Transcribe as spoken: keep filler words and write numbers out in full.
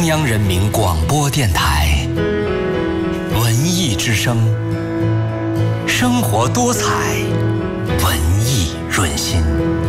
央人民广播电台文艺之声，生活多彩，文艺润心。